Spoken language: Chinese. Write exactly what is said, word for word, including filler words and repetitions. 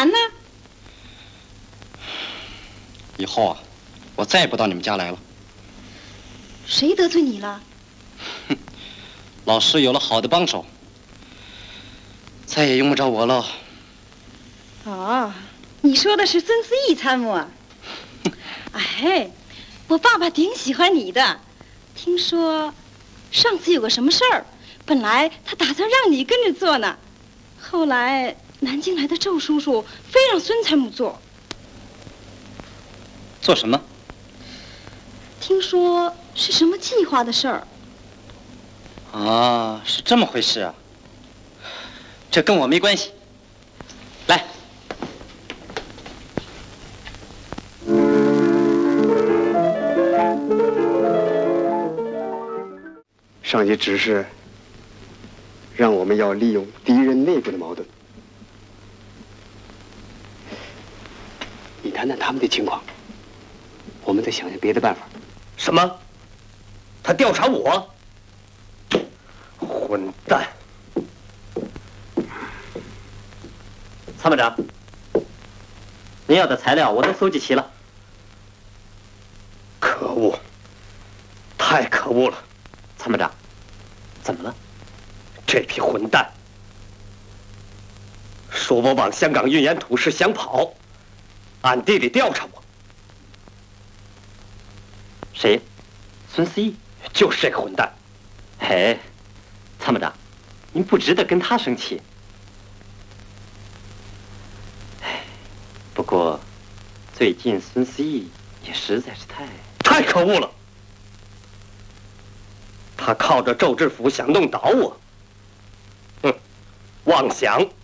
然呢？ 以后啊，我再也不到你们家来了。 谁得罪你了？ 哼，老师有了好的帮手，再也用不着我了。 哦，你说的是孙思义参谋啊？哎，我爸爸挺喜欢你的。听说上次有个什么事儿，本来他打算让你跟着做呢，后来南京来的周叔叔非让孙参谋做。 做什么？ 听说是什么计划的事儿。 啊，是这么回事啊。这跟我没关系。来。 上级指示，让我们要利用敌人内部的矛盾。你谈谈他们的情况，我们再想想别的办法。 什么？他调查我？混蛋！ 参谋长，您要的材料我都搜集齐了。 可恶！太可恶了！ 参谋长，怎么了？ 这批混蛋说我往香港运盐土时想跑，暗地里调查我。 谁？孙思义？ 就是这混蛋。 嘿，参谋长，您不值得跟他生气。哎，不过最近孙思义也实在是太…… 太可恶了！他靠着周知府想弄倒我，哼，妄想！